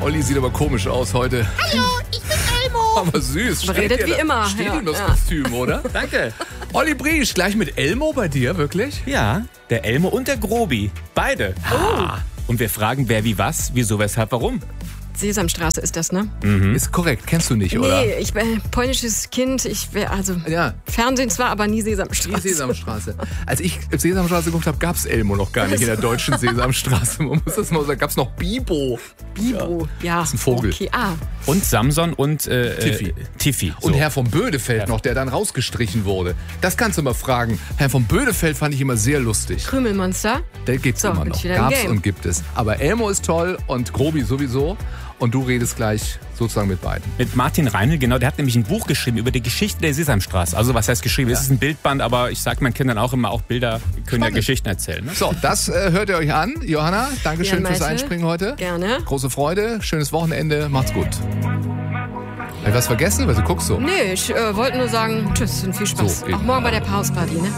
Olli sieht aber komisch aus heute. Hallo, ich bin Elmo. Aber süß. Redet wie immer. Steht Ja, ihm das ja. Kostüm, oder? Danke. Olli Briesch, gleich mit Elmo bei dir, wirklich? Ja, der Elmo und der Grobi. Beide. Und wir fragen, wer wie was, wieso, weshalb, warum. Sesamstraße ist das, ne? Ist korrekt, kennst du nicht, oder? Nee, ich bin polnisches Kind. Ja. Fernsehen zwar, aber nie Die Sesamstraße. Sesamstraße. Als ich Sesamstraße geguckt habe, gab es Elmo noch gar nicht in der deutschen Sesamstraße. Man muss das mal sagen. Gab es noch Bibo. Bibo, ja. Das ist ein Vogel. Okay, Und Samson und Tiffy. So. Und Herr von Bödefeld noch, der dann rausgestrichen wurde. Das kannst du mal fragen. Herr von Bödefeld fand ich immer sehr lustig. Krümelmonster. Der gibt's So, immer bin noch. ich wieder im Gab's Game. und gibt es. Aber Elmo ist toll und Grobi sowieso. Und du redest gleich sozusagen mit beiden. Mit Martin Reinl, genau, der hat nämlich ein Buch geschrieben über die Geschichte der Sesamstraße. Also was heißt geschrieben? Es ist ein Bildband, aber ich sage meinen Kindern auch immer, auch Bilder können ja Spannend. Geschichten erzählen. Ne? So, das hört ihr euch an. Johanna, Dankeschön Ja, fürs Malte. Einspringen heute. Gerne. Große Freude, schönes Wochenende, macht's gut. Hab ich was vergessen? Weil du guckst so. Nee, ich wollte nur sagen, tschüss und viel Spaß. So, Auch morgen bei der Pausparty, ne?